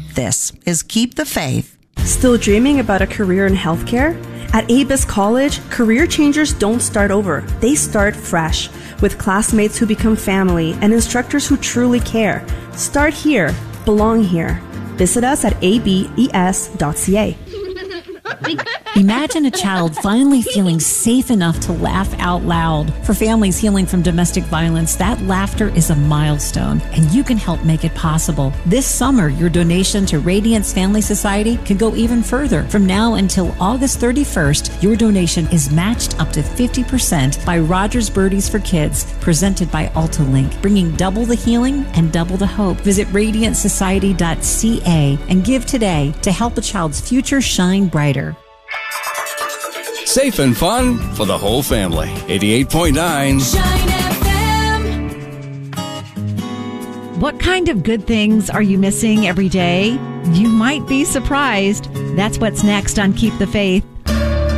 This is Keep the Faith. Still dreaming about a career in healthcare? At ABIS College, career changers don't start over. They start fresh, with classmates who become family and instructors who truly care. Start here. Belong here. Visit us at abes.ca. Imagine a child finally feeling safe enough to laugh out loud. For families healing from domestic violence, that laughter is a milestone, and you can help make it possible. This summer, your donation to Radiance Family Society can go even further. From now until August 31st, your donation is matched up to 50% by Rogers Birdies for Kids, presented by AltaLink, bringing double the healing and double the hope. Visit radiantsociety.ca and give today to help a child's future shine brighter. Safe and fun for the whole family. 88.9 Shine FM. What kind of good things are you missing every day? You might be surprised. That's what's next on Keep the Faith.